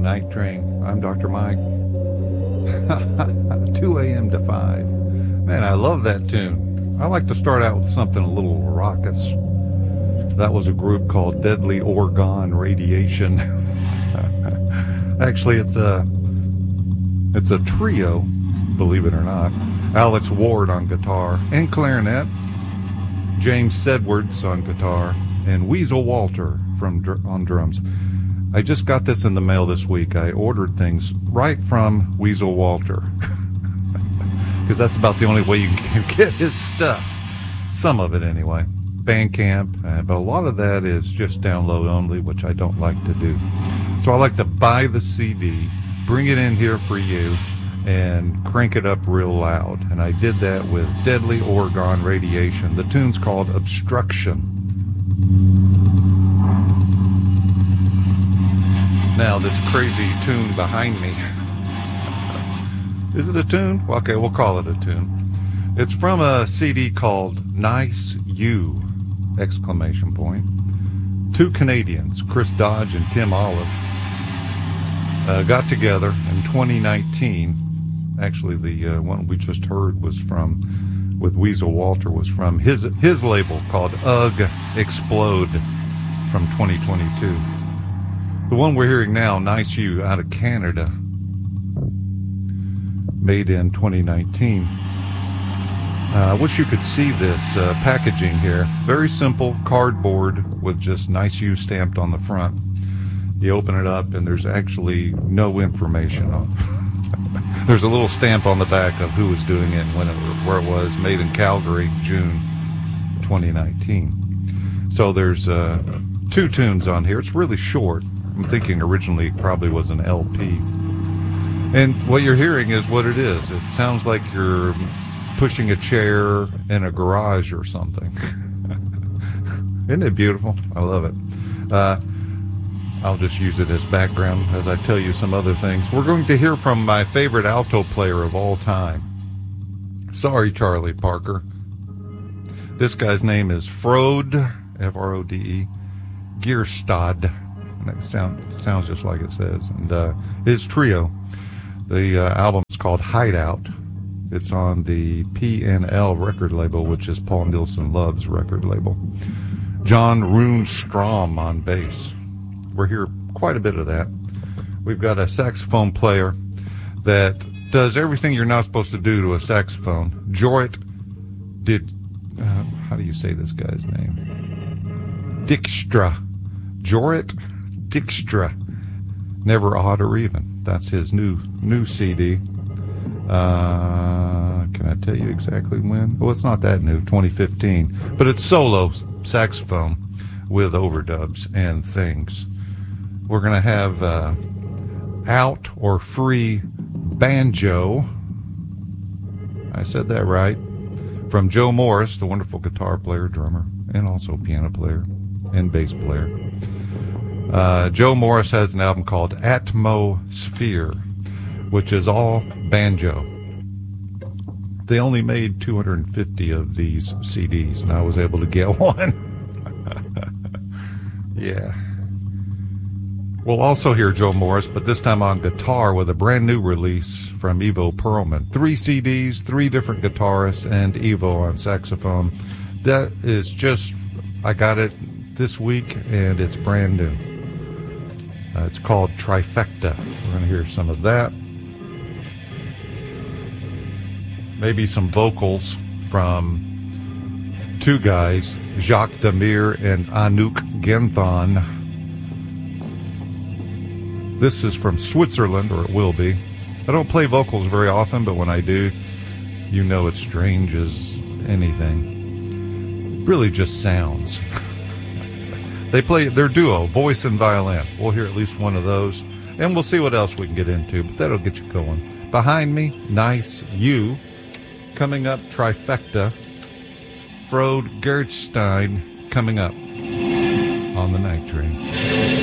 Night Train. I'm Dr. Mike. 2 a.m. to 5. Man, I love that tune. I like to start out with something a little raucous. That was a group called Deadly Orgone Radiation. Actually, it's a trio, believe it or not. Alex Ward on guitar and clarinet, James Sedwards on guitar, and Weasel Walter on drums. I just got this in the mail this week. I ordered things right from Weasel Walter because that's about the only way you can get his stuff. Some of it anyway. Bandcamp, but a lot of that is just download only, which I don't like to do. So I like to buy the CD, bring it in here for you, and crank it up real loud. And I did that with Deadly Orgone Radiation. The tune's called Obstruction. Now, this crazy tune behind me. Is it a tune? Well, okay, we'll call it a tune. It's from a CD called Nice You! Exclamation point. Two Canadians, Chris Dodge and Tim Olive, got together in 2019. Actually, the one we just heard was with Weasel Walter, was from his label called Ugh Explode from 2022. The one we're hearing now, Nice You, out of Canada, made in 2019. I wish you could see this packaging here. Very simple cardboard with just Nice You stamped on the front. You open it up and there's actually no information on it. There's a little stamp on the back of who was doing it and where it was. Made in Calgary, June 2019. So there's two tunes on here. It's really short. I'm thinking originally it probably was an LP. And what you're hearing is what it is. It sounds like you're pushing a chair in a garage or something. Isn't it beautiful? I love it. I'll just use it as background as I tell you some other things. We're going to hear from my favorite alto player of all time. Sorry, Charlie Parker. This guy's name is Frode, F-R-O-D-E, Gierstad. That sounds just like it says. And his trio, the album's called Hideout. It's on the P&L record label, which is Paul Nilsson Love's record label. John Runestrom on bass. We're here quite a bit of that. We've got a saxophone player that does everything you're not supposed to do to a saxophone. Jorrit did, how do you say this guy's name? Dijkstra. Jorrit Dijkstra. Never Odd or Even. That's his new CD. Can I tell you exactly when? Well, it's not that new, 2015. But it's solo saxophone with overdubs and things. We're going to have Out or Free Banjo. I said that right. From Joe Morris, the wonderful guitar player, drummer, and also piano player and bass player. Joe Morris has an album called Atmosphere, which is all banjo. They only made 250 of these CDs, and I was able to get one. Yeah. We'll also hear Joe Morris, but this time on guitar with a brand new release from Ivo Perlman. 3 CDs, 3 different guitarists, and Ivo on saxophone. That is just, I got it this week, and it's brand new. It's called Trifecta. We're going to hear some of that. Maybe some vocals from 2 guys, Jacques Demir and Anouk Genthon. This is from Switzerland, or it will be. I don't play vocals very often, but when I do, you know it's strange as anything. Really just sounds. They play their duo, voice and violin. We'll hear at least one of those, and we'll see what else we can get into, but that'll get you going. Behind me, Nice You. Coming up, Trifecta. Frode Gierstad coming up on the Night Train.